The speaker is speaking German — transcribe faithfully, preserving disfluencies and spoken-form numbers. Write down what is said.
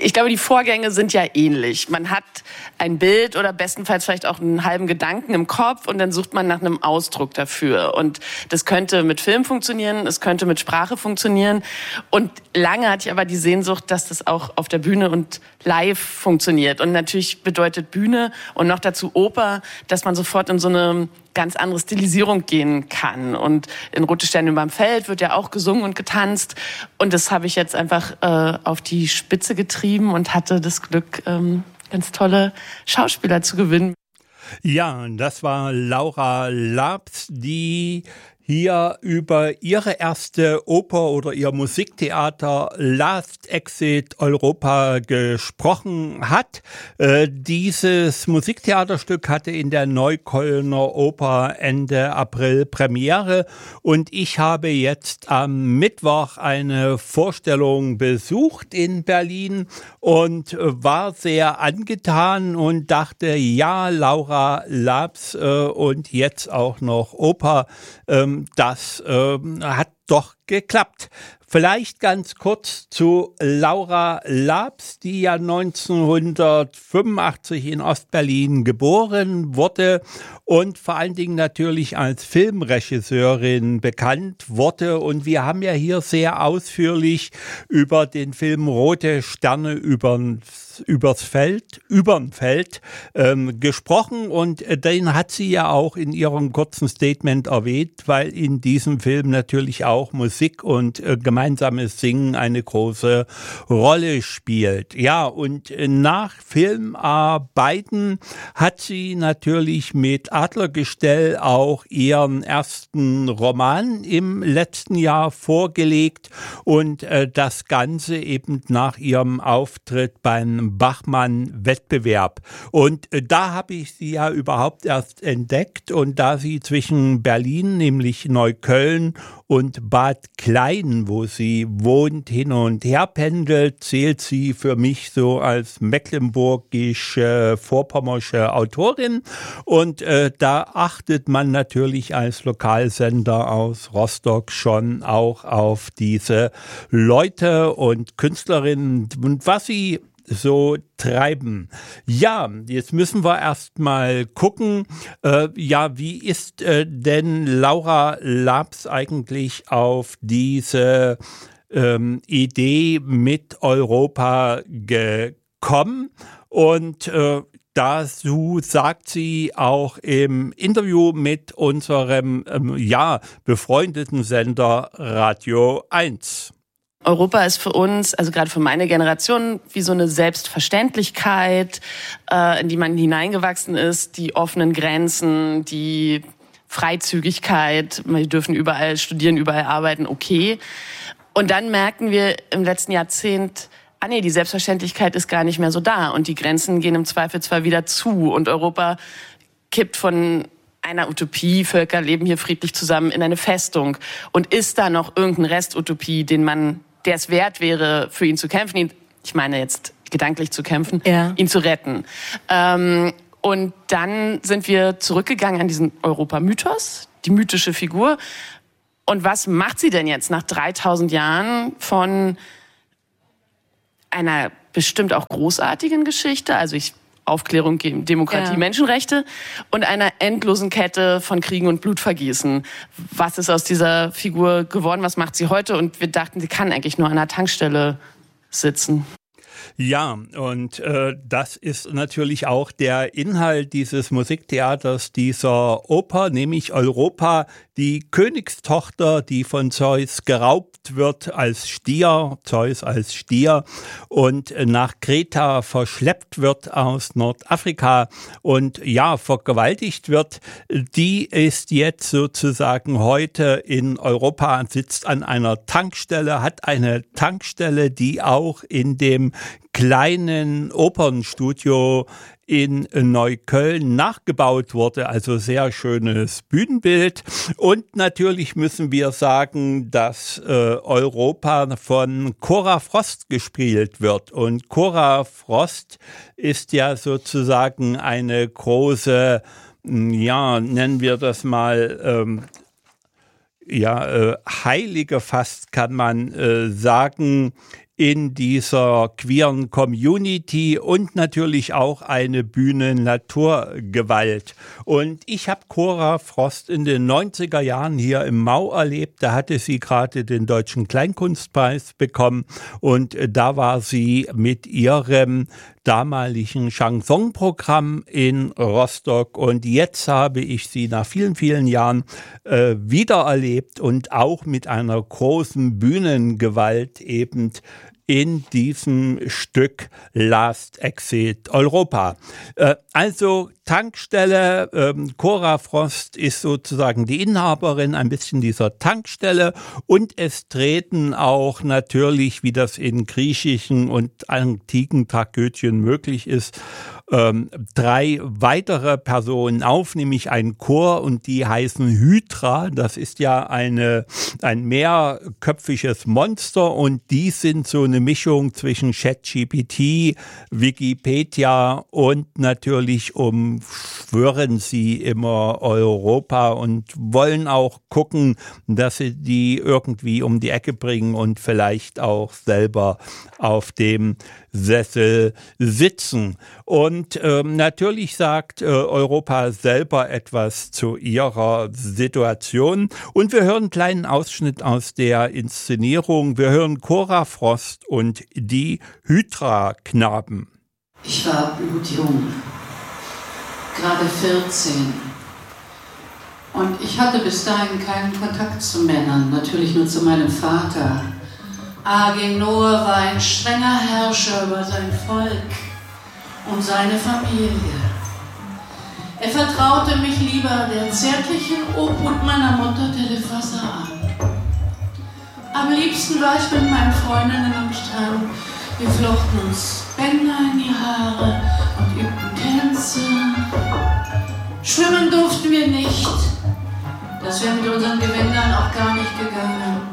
Ich glaube, die Vorgänge sind ja ähnlich. Man hat ein Bild oder bestenfalls vielleicht auch einen halben Gedanken im Kopf und dann sucht man nach einem Ausdruck dafür. Und das könnte mit Film funktionieren, es könnte mit Sprache funktionieren. Und lange hatte ich aber die Sehnsucht, dass das auch auf der Bühne und live funktioniert. Und natürlich bedeutet Bühne und noch dazu Oper, dass man sofort in so eine ganz andere Stilisierung gehen kann. Und in Rote Sterne überm Feld wird ja auch gesungen und getanzt. Und das habe ich jetzt einfach äh, auf die Spitze getrieben und hatte das Glück, ähm, ganz tolle Schauspieler zu gewinnen. Ja, das war Laura Labs, die hier über ihre erste Oper oder ihr Musiktheater Last Exit Europa gesprochen hat. Äh, dieses Musiktheaterstück hatte in der Neuköllner Oper Ende April Premiere und ich habe jetzt am Mittwoch eine Vorstellung besucht in Berlin und war sehr angetan und dachte, ja, Laura Labs äh, und jetzt auch noch Oper, ähm, das äh, hat doch geklappt. Vielleicht ganz kurz zu Laura Labs, die ja neunzehnhundertfünfundachtzig in Ostberlin geboren wurde und vor allen Dingen natürlich als Filmregisseurin bekannt wurde. Und wir haben ja hier sehr ausführlich über den Film Rote Sterne übers, übers Feld, übern Feld ähm, gesprochen. Und den hat sie ja auch in ihrem kurzen Statement erwähnt, weil in diesem Film natürlich auch Musik und äh, gemeinsames Singen eine große Rolle spielt. Ja, und nach Filmarbeiten hat sie natürlich mit Adlergestell auch ihren ersten Roman im letzten Jahr vorgelegt und äh, das Ganze eben nach ihrem Auftritt beim Bachmann-Wettbewerb. Und äh, da habe ich sie ja überhaupt erst entdeckt und da sie zwischen Berlin, nämlich Neukölln und Bad Klein, wo sie wohnt, hin und her pendelt, zählt sie für mich so als mecklenburgische, vorpommersche Autorin. Und äh, da achtet man natürlich als Lokalsender aus Rostock schon auch auf diese Leute und Künstlerinnen und was sie so treiben. Ja, jetzt müssen wir erst mal gucken, äh, ja, wie ist äh, denn Laura Labs eigentlich auf diese ähm, Idee mit Europa gekommen? Und äh, dazu sagt sie auch im Interview mit unserem ähm, ja, befreundeten Sender Radio eins. Europa ist für uns, also gerade für meine Generation, wie so eine Selbstverständlichkeit, äh, in die man hineingewachsen ist, die offenen Grenzen, die Freizügigkeit, wir dürfen überall studieren, überall arbeiten, okay. Und dann merken wir im letzten Jahrzehnt, ah nee, die Selbstverständlichkeit ist gar nicht mehr so da und die Grenzen gehen im Zweifelsfall wieder zu und Europa kippt von einer Utopie, Völker leben hier friedlich zusammen, in eine Festung. Und ist da noch irgendein Rest-Utopie, den man, der es wert wäre, für ihn zu kämpfen, ihn, ich meine jetzt gedanklich zu kämpfen, ja. ihn zu retten. Ähm, und dann sind wir zurückgegangen an diesen Europa-Mythos, die mythische Figur. Und was macht sie denn jetzt nach dreitausend Jahren von einer bestimmt auch großartigen Geschichte? Also ich Aufklärung, Demokratie, ja. Menschenrechte und einer endlosen Kette von Kriegen und Blutvergießen. Was ist aus dieser Figur geworden? Was macht sie heute? Und wir dachten, sie kann eigentlich nur an einer Tankstelle sitzen. Ja, und äh, das ist natürlich auch der Inhalt dieses Musiktheaters, dieser Oper, nämlich Europa, die Königstochter, die von Zeus geraubt wird als Stier, Zeus als Stier und nach Kreta verschleppt wird aus Nordafrika und ja, vergewaltigt wird, die ist jetzt sozusagen heute in Europa, sitzt an einer Tankstelle, hat eine Tankstelle, die auch in dem kleinen Opernstudio in Neukölln nachgebaut wurde, also sehr schönes Bühnenbild. Und natürlich müssen wir sagen, dass äh, Europa von Cora Frost gespielt wird. Und Cora Frost ist ja sozusagen eine große, ja, nennen wir das mal, ähm, ja, äh, Heilige fast kann man äh, sagen, in dieser queeren Community und natürlich auch eine Bühnen-Naturgewalt. Und ich habe Cora Frost in den neunziger Jahren hier im Mau erlebt. Da hatte sie gerade den Deutschen Kleinkunstpreis bekommen und da war sie mit ihrem damaligen Chanson-Programm in Rostock und jetzt habe ich sie nach vielen, vielen Jahren äh, wiedererlebt und auch mit einer großen Bühnengewalt eben in diesem Stück Last Exit Europa. Äh, also Tankstelle, ähm, Cora Frost ist sozusagen die Inhaberin ein bisschen dieser Tankstelle und es treten auch natürlich, wie das in griechischen und antiken Tragödien möglich ist, ähm, drei weitere Personen auf, nämlich ein Chor und die heißen Hydra. Das ist ja eine, ein mehrköpfiges Monster und die sind so eine Mischung zwischen ChatGPT, Wikipedia und natürlich umschwören sie immer Europa und wollen auch gucken, dass sie die irgendwie um die Ecke bringen und vielleicht auch selber auf dem Sessel sitzen. Und ähm, natürlich sagt äh, Europa selber etwas zu ihrer Situation. Und wir hören einen kleinen Ausschnitt aus der Inszenierung. Wir hören Cora Frost und die Hydra-Knaben. Ich war blutjung, gerade vierzehn. Und ich hatte bis dahin keinen Kontakt zu Männern, natürlich nur zu meinem Vater. Agenor war ein strenger Herrscher über sein Volk und seine Familie. Er vertraute mich lieber der zärtlichen Obhut meiner Mutter Telephassa an. Am liebsten war ich mit meinen Freundinnen am Strand. Wir flochten uns Bänder in die Haare und übten Tänze. Schwimmen durften wir nicht. Das wäre mit unseren Gewändern auch gar nicht gegangen.